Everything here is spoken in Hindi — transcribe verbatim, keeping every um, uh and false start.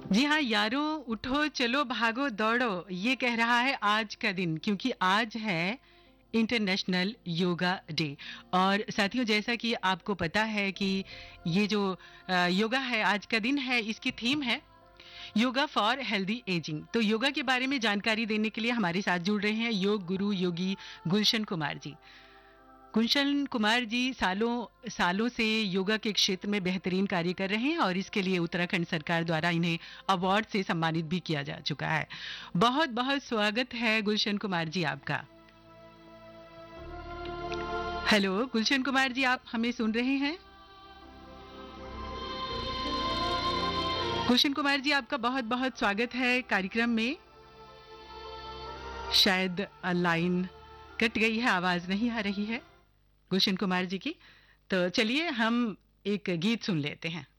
जी हाँ यारों, उठो चलो भागो दौड़ो, ये कह रहा है आज का दिन, क्योंकि आज है इंटरनेशनल योगा डे। और साथियों, जैसा कि आपको पता है कि ये जो अ, योगा है, आज का दिन है, इसकी थीम है योगा फॉर हेल्दी एजिंग। तो योगा के बारे में जानकारी देने के लिए हमारे साथ जुड़ रहे हैं योग गुरु योगी गुलशन कुमार जी। गुलशन कुमार जी सालों सालों से योगा के क्षेत्र में बेहतरीन कार्य कर रहे हैं और इसके लिए उत्तराखंड सरकार द्वारा इन्हें अवार्ड से सम्मानित भी किया जा चुका है। बहुत बहुत स्वागत है गुलशन कुमार जी आपका। हेलो गुलशन कुमार जी, आप हमें सुन रहे हैं? गुलशन कुमार जी, आपका बहुत बहुत स्वागत है कार्यक्रम में। शायद लाइन कट गई है, आवाज नहीं आ रही है गुलशन कुमार जी की। तो चलिए हम एक गीत सुन लेते हैं।